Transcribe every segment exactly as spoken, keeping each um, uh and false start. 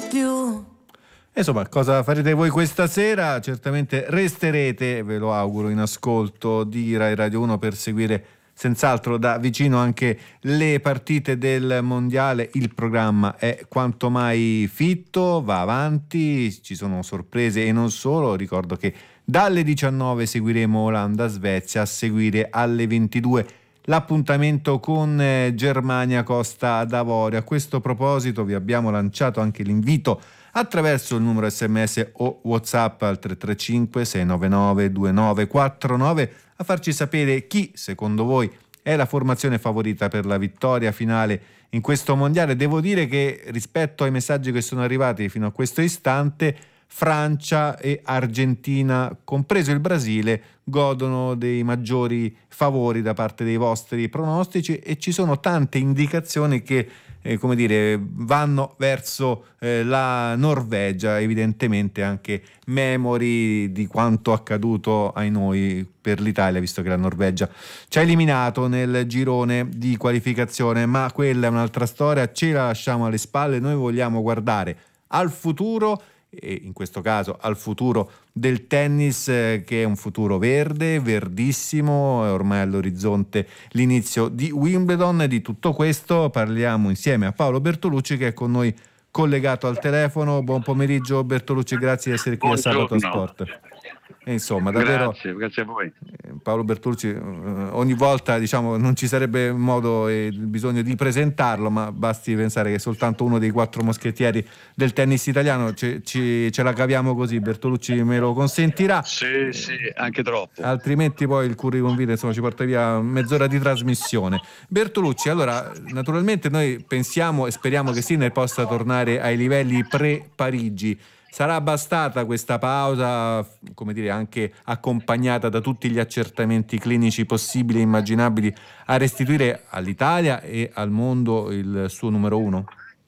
più. Insomma, cosa farete voi questa sera? Certamente resterete, ve lo auguro, in ascolto di Rai Radio uno per seguire senz'altro da vicino anche le partite del mondiale. Il programma è quanto mai fitto, va avanti, ci sono sorprese e non solo. Ricordo che dalle diciannove seguiremo Olanda-Svezia, a seguire alle ventidue l'appuntamento con Germania Costa d'Avorio. A questo proposito vi abbiamo lanciato anche l'invito attraverso il numero sms o WhatsApp al tre tre cinque sei nove nove due nove quattro nove a farci sapere chi secondo voi è la formazione favorita per la vittoria finale in questo mondiale. Devo dire che rispetto ai messaggi che sono arrivati fino a questo istante, Francia e Argentina, compreso il Brasile, godono dei maggiori favori da parte dei vostri pronostici e ci sono tante indicazioni che eh, come dire, vanno verso eh, la Norvegia, evidentemente anche memori di quanto accaduto ai noi per l'Italia, visto che la Norvegia ci ha eliminato nel girone di qualificazione, ma quella è un'altra storia, ce la lasciamo alle spalle. Noi vogliamo guardare al futuro e in questo caso al futuro del tennis, eh, che è un futuro verde, verdissimo, è ormai all'orizzonte l'inizio di Wimbledon. Di tutto questo parliamo insieme a Paolo Bertolucci, che è con noi collegato al telefono. Buon pomeriggio Bertolucci, grazie di essere qui a Sabato Sport. E insomma, davvero, grazie, grazie a voi. Paolo Bertolucci, ogni volta diciamo non ci sarebbe modo e bisogno di presentarlo, ma basti pensare che è soltanto uno dei quattro moschettieri del tennis italiano. ci, ci, ce la caviamo così, Bertolucci me lo consentirà? Sì, sì, anche troppo. Altrimenti poi il curriculum vitae insomma ci porta via mezz'ora di trasmissione. Bertolucci, allora naturalmente noi pensiamo e speriamo che Sinner possa tornare ai livelli pre-Parigi. Sarà bastata questa pausa, come dire, anche accompagnata da tutti gli accertamenti clinici possibili e immaginabili, a restituire all'Italia e al mondo il suo numero uno?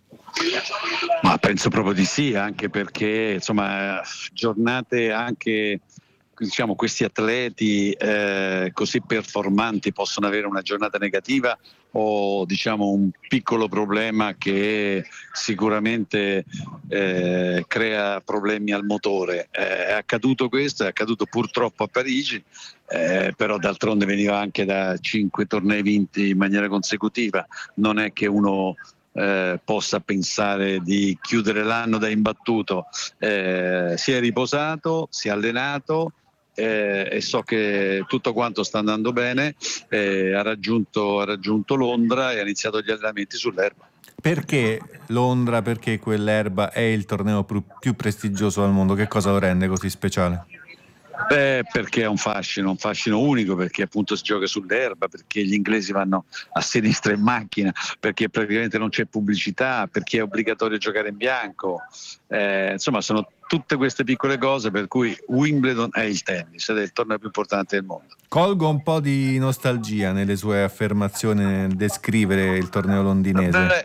Ma penso proprio di sì, anche perché insomma giornate anche, diciamo, questi atleti eh, così performanti possono avere una giornata negativa o diciamo un piccolo problema che sicuramente eh, crea problemi al motore. Eh, è accaduto questo, è accaduto purtroppo a Parigi, eh, però d'altronde veniva anche da cinque tornei vinti in maniera consecutiva, non è che uno Eh, possa pensare di chiudere l'anno da imbattuto. Eh, si è riposato, si è allenato eh, e so che tutto quanto sta andando bene. Eh, ha raggiunto, ha raggiunto Londra e ha iniziato gli allenamenti sull'erba. Perché Londra? Perché quell'erba è il torneo più, più prestigioso al mondo? Che cosa lo rende così speciale? Beh, perché è un fascino, un fascino unico, perché appunto si gioca sull'erba, perché gli inglesi vanno a sinistra in macchina, perché praticamente non c'è pubblicità, perché è obbligatorio giocare in bianco. Eh, insomma, sono tutte queste piccole cose per cui Wimbledon è il tennis ed è il torneo più importante del mondo. Colgo un po' di nostalgia nelle sue affermazioni nel descrivere il torneo londinese. Beh,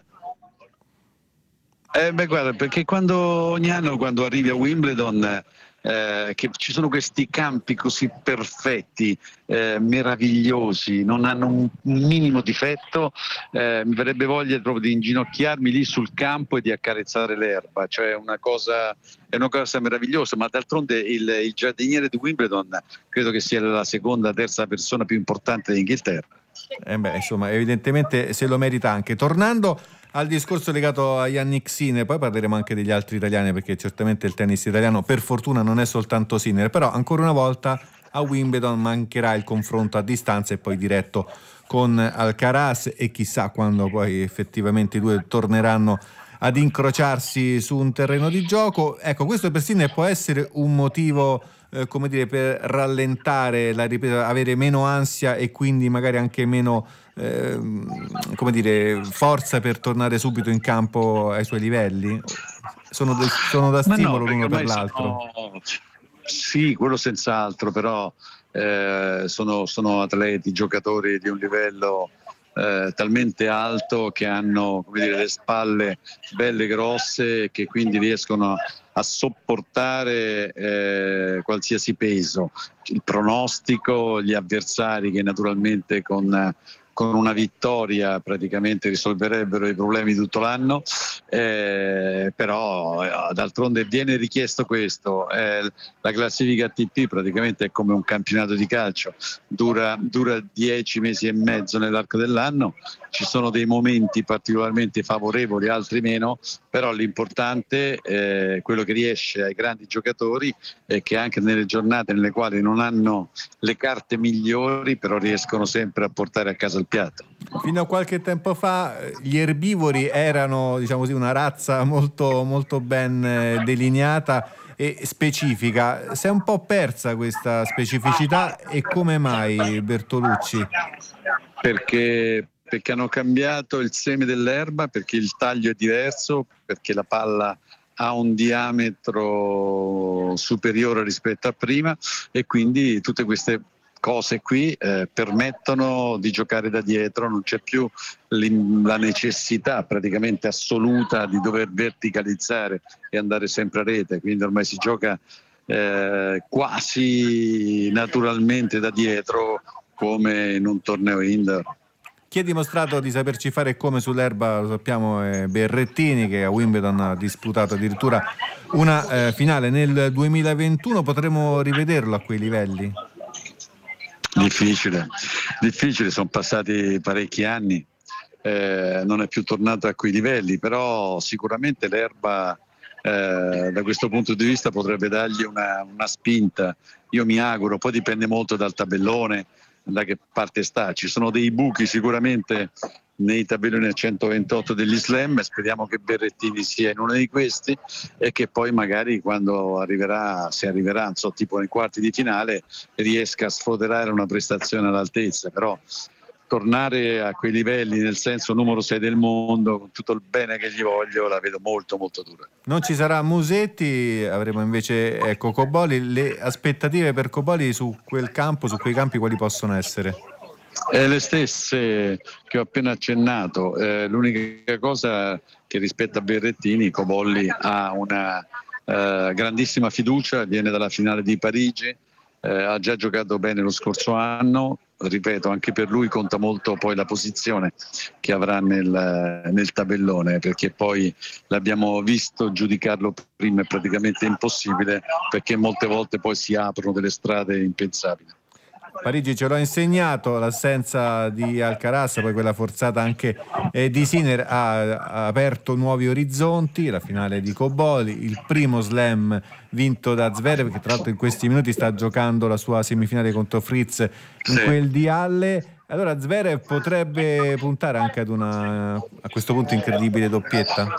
eh, beh guarda, perché quando ogni anno quando arrivi a Wimbledon Eh, che ci sono questi campi così perfetti, eh, meravigliosi, non hanno un minimo difetto, eh, mi verrebbe voglia proprio di inginocchiarmi lì sul campo e di accarezzare l'erba, cioè una cosa, è una cosa meravigliosa, ma d'altronde il, il giardiniere di Wimbledon credo che sia la seconda, terza persona più importante d'Inghilterra. Eh beh, insomma, evidentemente se lo merita anche. Tornando al discorso legato a Jannik Sinner, poi parleremo anche degli altri italiani, perché certamente il tennis italiano per fortuna non è soltanto Sinner, però ancora una volta a Wimbledon mancherà il confronto a distanza e poi diretto con Alcaraz, e chissà quando poi effettivamente i due torneranno ad incrociarsi su un terreno di gioco. Ecco, questo per Sinner può essere un motivo eh, come dire, per rallentare la ripresa, avere meno ansia e quindi magari anche meno eh, come dire, forza per tornare subito in campo ai suoi livelli? Sono, de- sono da stimolo no, l'uno per l'altro. Sono... Sì, quello senz'altro, però eh, sono, sono atleti, giocatori di un livello eh, talmente alto che hanno, come dire, le spalle belle grosse e che quindi riescono a, a sopportare eh, qualsiasi peso, il pronostico, gli avversari che naturalmente con, con una vittoria praticamente risolverebbero i problemi di tutto l'anno, eh, però eh, d'altronde viene richiesto questo, eh, la classifica A T P praticamente è come un campionato di calcio, dura, dura dieci mesi e mezzo nell'arco dell'anno, ci sono dei momenti particolarmente favorevoli, altri meno, però l'importante è quello che riesce ai grandi giocatori è che anche nelle giornate nelle quali non hanno le carte migliori però riescono sempre a portare a casa il piatto. Fino a qualche tempo fa gli erbivori erano, diciamo così, una razza molto, molto ben delineata e specifica. Si è un po' persa questa specificità, e come mai, Bertolucci? Perché, perché hanno cambiato il seme dell'erba, perché il taglio è diverso, perché la palla ha un diametro superiore rispetto a prima e quindi tutte queste cose qui eh, permettono di giocare da dietro, non c'è più la necessità praticamente assoluta di dover verticalizzare e andare sempre a rete, quindi ormai si gioca eh, quasi naturalmente da dietro come in un torneo indoor. Chi ha dimostrato di saperci fare come sull'erba, lo sappiamo, è Berrettini, che a Wimbledon ha disputato addirittura una eh, finale nel duemilaventuno. Potremo rivederlo a quei livelli? Difficile, difficile, sono passati parecchi anni, eh, non è più tornato a quei livelli, però sicuramente l'erba eh, da questo punto di vista potrebbe dargli una, una spinta, io mi auguro, poi dipende molto dal tabellone, da che parte sta, ci sono dei buchi sicuramente nei tabelloni a centoventotto degli slam, speriamo che Berrettini sia in uno di questi e che poi magari quando arriverà, se arriverà, non so, tipo nei quarti di finale, riesca a sfoderare una prestazione all'altezza, però tornare a quei livelli nel senso numero sei del mondo, con tutto il bene che gli voglio, la vedo molto molto dura. Non ci sarà Musetti, avremo invece ecco, Cobolli. Le aspettative per Cobolli su quel campo, su quei campi, quali possono essere? Eh, le stesse che ho appena accennato, eh, l'unica cosa che rispetto a Berrettini, Cobolli ha una eh, grandissima fiducia, viene dalla finale di Parigi, eh, ha già giocato bene lo scorso anno, ripeto, anche per lui conta molto poi la posizione che avrà nel, nel tabellone, perché poi l'abbiamo visto, giudicarlo prima è praticamente impossibile, perché molte volte poi si aprono delle strade impensabili. Parigi ce l'ho insegnato, l'assenza di Alcaraz, poi quella forzata anche eh, di Sinner ha, ha aperto nuovi orizzonti, la finale di Cobolli, il primo slam vinto da Zverev, che tra l'altro in questi minuti sta giocando la sua semifinale contro Fritz in Sì. quel di Halle. Allora Zverev potrebbe puntare anche ad una, a questo punto, incredibile doppietta?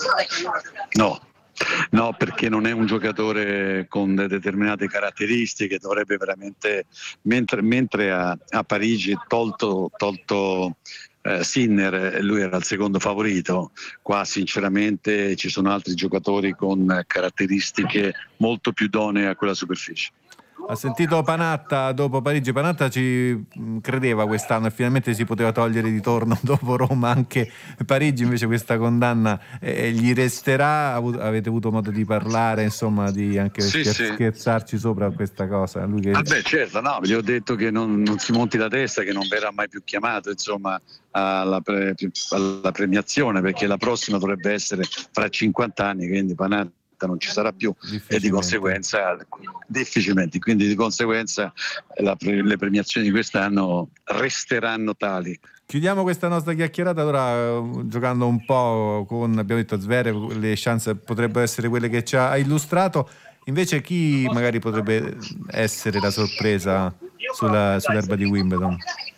No. No, perché non è un giocatore con determinate caratteristiche, dovrebbe veramente, mentre, mentre a, a Parigi tolto, tolto eh, Sinner, lui era il secondo favorito, qua sinceramente ci sono altri giocatori con caratteristiche molto più idonee a quella superficie. Ha sentito Panatta dopo Parigi. Panatta ci credeva quest'anno e finalmente si poteva togliere di torno dopo Roma anche Parigi, invece questa condanna eh, gli resterà. Avete avuto modo di parlare, insomma, di anche sì, scher- sì. scherzarci sopra questa cosa? Lui che... Vabbè, certo, no, gli ho detto che non, non si monti la testa, che non verrà mai più chiamato, insomma, alla, pre- alla premiazione, perché la prossima dovrebbe essere fra cinquanta anni, quindi Panatta non ci sarà più e di conseguenza difficilmente, quindi di conseguenza la pre- le premiazioni di quest'anno resteranno tali. Chiudiamo questa nostra chiacchierata allora giocando un po' con, abbiamo detto, Zverev, le chance potrebbero essere quelle che ci ha illustrato, invece chi magari potrebbe essere la sorpresa sulla, sull'erba di Wimbledon?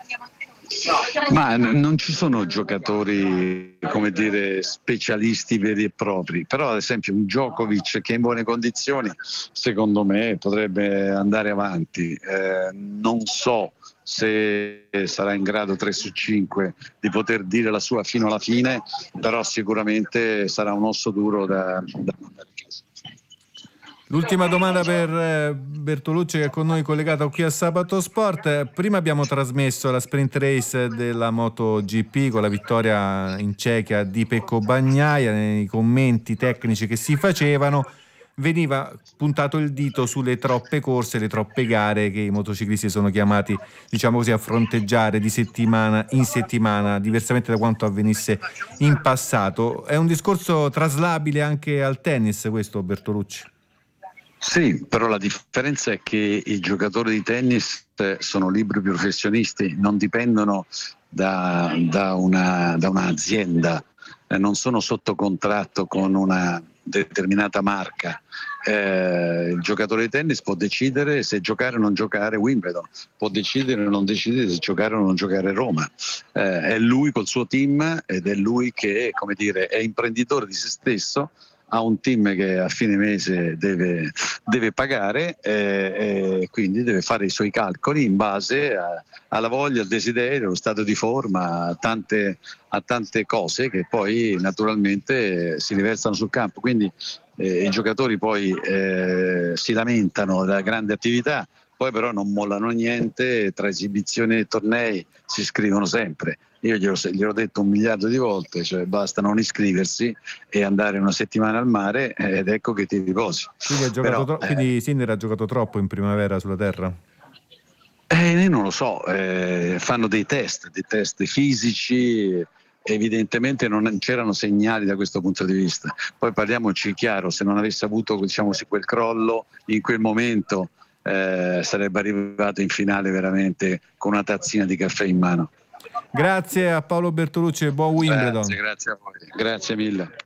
Ma non ci sono giocatori, come dire, specialisti veri e propri, però ad esempio un Djokovic che è in buone condizioni secondo me potrebbe andare avanti, eh, non so se sarà in grado tre su cinque di poter dire la sua fino alla fine, però sicuramente sarà un osso duro da, da mandare a casa. L'ultima domanda per Bertolucci, che è con noi collegato qui a Sabato Sport. Prima abbiamo trasmesso la sprint race della MotoGP con la vittoria in Cechia di Pecco Bagnaia, nei commenti tecnici che si facevano. veniva puntato il dito sulle troppe corse, le troppe gare che i motociclisti sono chiamati, diciamo così, a fronteggiare di settimana in settimana, diversamente da quanto avvenisse in passato. È un discorso traslabile anche al tennis, questo, Bertolucci? Sì, però la differenza è che i giocatori di tennis sono liberi professionisti, non dipendono da, da, una, da un'azienda, eh, non sono sotto contratto con una determinata marca. Eh, il giocatore di tennis può decidere se giocare o non giocare Wimbledon, può decidere o non decidere se giocare o non giocare Roma. Eh, è lui col suo team ed è lui che, come dire, è imprenditore di se stesso, ha un team che a fine mese deve, deve pagare e, e quindi deve fare i suoi calcoli in base a, alla voglia, al desiderio, allo stato di forma, a tante, a tante cose che poi naturalmente si riversano sul campo. Quindi eh, i giocatori poi eh, si lamentano della grande attività, poi però non mollano niente, tra esibizioni e tornei si iscrivono sempre. Io glielo, glielo ho detto un miliardo di volte, cioè basta non iscriversi e andare una settimana al mare ed ecco che ti riposi. Quindi, ha giocato Però, tro- eh, quindi Sinner ha giocato troppo in primavera sulla terra? Eh, io non lo so, eh, fanno dei test, dei test fisici, evidentemente non c'erano segnali da questo punto di vista. Poi parliamoci chiaro, se non avesse avuto, diciamo, quel crollo in quel momento eh, sarebbe arrivato in finale veramente con una tazzina di caffè in mano. Grazie a Paolo Bertolucci e buon Wimbledon. Grazie, grazie a voi. Grazie mille.